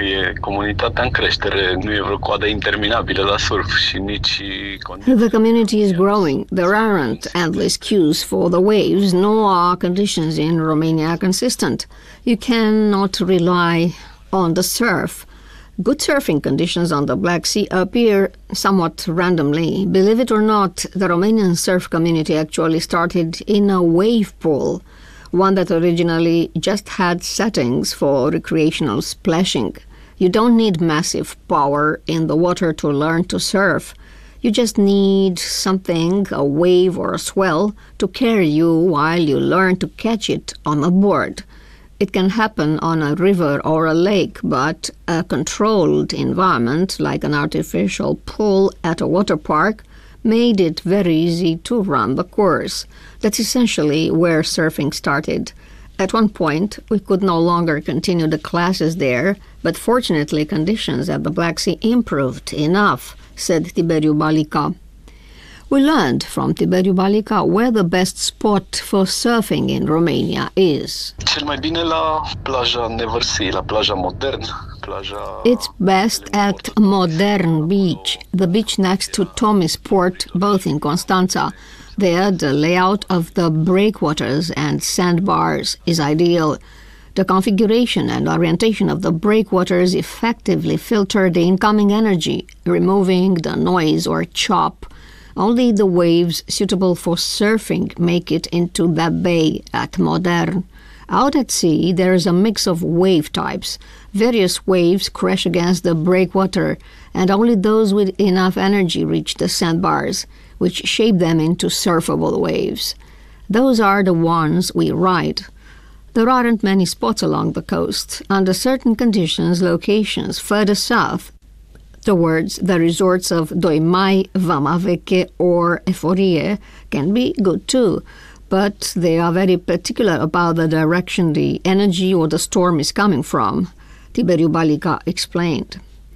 E comunitatea în creștere, nu e vreo coadă interminabilă la surf și nici The community is growing. There aren't endless queues for the waves, nor are conditions in Romania consistent. You cannot rely on the surf. Good surfing conditions on the Black Sea appear somewhat randomly. Believe it or not, the Romanian surf community actually started in a wave pool, one that originally just had settings for recreational splashing. You don't need massive power in the water to learn to surf. You just need something, a wave or a swell, to carry you while you learn to catch it on a board. It can happen on a river or a lake, but a controlled environment, like an artificial pool at a water park, made it very easy to run the course. That's essentially where surfing started. At one point, we could no longer continue the classes there, but fortunately conditions at the Black Sea improved enough, said Tiberiu Balica. We learned from Tiberiu Balica where the best spot for surfing in Romania is. Cel mai bine la plaja Neversea, la plaja Modern. It's best at Modern Beach, the beach next to Tomisport, both in Constanța. There, the layout of the breakwaters and sandbars is ideal. The configuration and orientation of the breakwaters effectively filter the incoming energy, removing the noise or chop. Only the waves suitable for surfing make it into that bay at Modern. Out at sea, there is a mix of wave types. Various waves crash against the breakwater, and only those with enough energy reach the sandbars, which shape them into surfable waves. Those are the ones we ride. There aren't many spots along the coast. Under certain conditions, locations further south, towards the resorts of Doimai, Vama Veche, or Eforie, can be good too, but they are very particular about the direction the energy or the storm is coming from, Tiberiu Balica explained.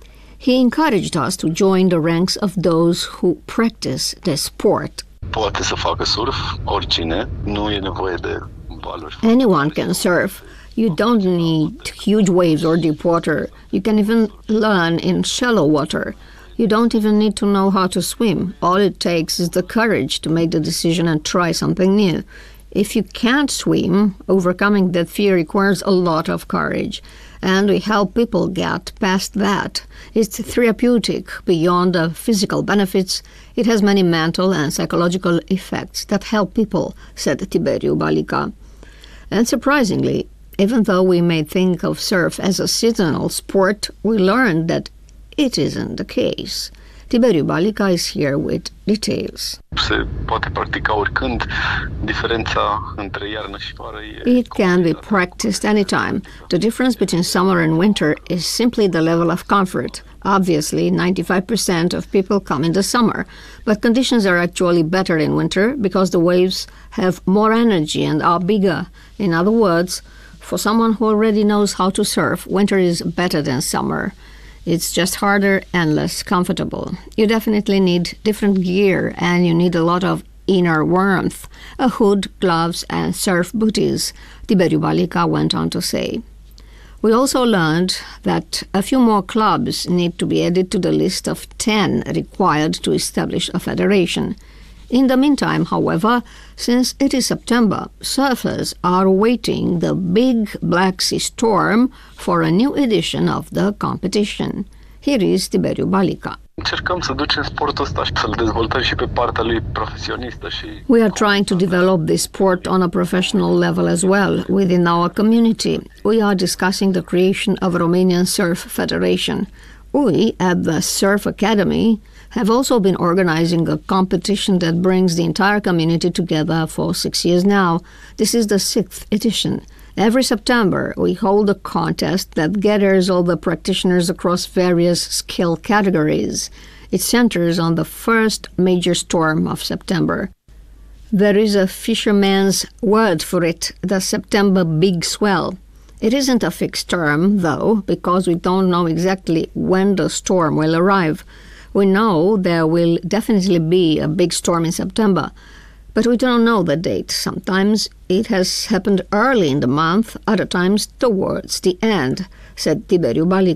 He encouraged us to join the ranks of those who practice the sport. Poate să facă surf, oricine, nu e nevoie de valuri. Anyone can surf. You don't need huge waves or deep water. You can even learn in shallow water. You don't even need to know how to swim. All it takes is the courage to make the decision and try something new. If you can't swim, overcoming that fear requires a lot of courage. And we help people get past that. It's therapeutic. Beyond the physical benefits, it has many mental and psychological effects that help people, said Tiberiu Balica. And surprisingly, even though we may think of surf as a seasonal sport, we learned that it isn't the case. Tiberiu Balica is here with details. Se poate practica oricând. Diferența între iarnă și vară e... It can be practiced anytime. The difference between summer and winter is simply the level of comfort. Obviously, 95% of people come in the summer, but conditions are actually better in winter because the waves have more energy and are bigger. In other words, for someone who already knows how to surf, winter is better than summer. It's just harder and less comfortable. You definitely need different gear, and you need a lot of inner warmth, a hood, gloves, and surf booties, Tiberiu Balica went on to say. We also learned that a few more clubs need to be added to the list of 10 required to establish a federation. In the meantime, however, since it is September, surfers are awaiting the big Black Sea storm for a new edition of the competition. Here is Tiberiu Balica. Încercăm să ducem sportul ăsta și să-l dezvoltăm și pe partea lui profesionistă și... We are trying to develop this sport on a professional level as well within our community. We are discussing the creation of a Romanian Surf Federation. We, at the Surf Academy, have also been organizing a competition that brings the entire community together for 6 years now. This is the 6th edition. Every September, we hold a contest that gathers all the practitioners across various skill categories. It centers on the first major storm of September. There is a fisherman's word for it, the September big swell. It isn't a fixed term, though, because we don't know exactly when the storm will arrive. We know there will definitely be a big storm in September, but we don't know the date. Sometimes it has happened early in the month, other times towards the end, said Tiberiu Balica.